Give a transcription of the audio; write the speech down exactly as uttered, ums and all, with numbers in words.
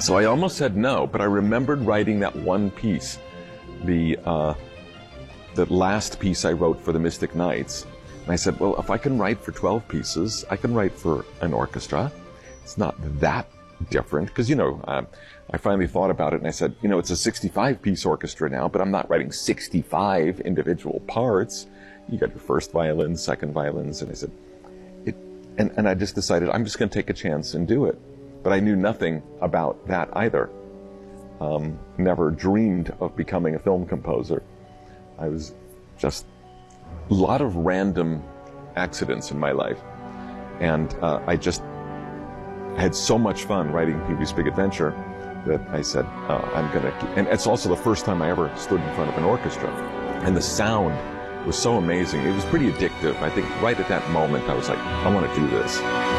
So I almost said no, but I remembered writing that one piece, the uh, the last piece I wrote for the Mystic Knights. And I said, well, if I can write for twelve pieces, I can write for an orchestra. It's not that different, because, you know, uh, I finally thought about it and I said, you know, it's a sixty-five piece orchestra now, but I'm not writing sixty-five individual parts. You got your first violins, second violins, and I said, it, and, and I just decided I'm just going to take a chance and do it. But I knew nothing about that either. Um, never dreamed of becoming a film composer. I was just a lot of random accidents in my life. And uh, I just had so much fun writing Pee-wee's Big Adventure that I said, uh, I'm going to... And it's also the first time I ever stood in front of an orchestra. And the sound was so amazing. It was pretty addictive. I think right at that moment, I was like, I want to do this.